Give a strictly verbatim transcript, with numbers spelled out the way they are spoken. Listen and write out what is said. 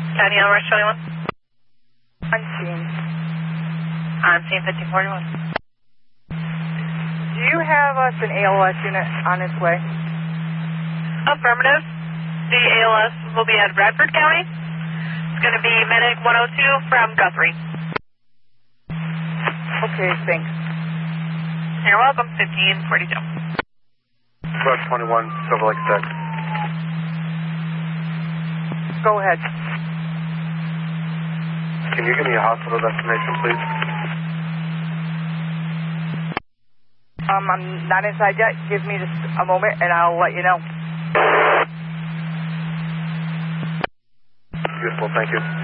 County on Rush twenty-one. Unseen. I'm seeing fifteen forty-one. Do you have us an A L S unit on its way? Affirmative. The A L S will be at Bradford County. It's going to be Medic one oh two from Guthrie. Okay, thanks. You're welcome, fifteen forty-two. Rush twenty-one, Silver Lake six. Go ahead. Can you give me a hospital destination, please? Um, I'm not inside yet. Give me just a moment and I'll let you know. Beautiful, thank you.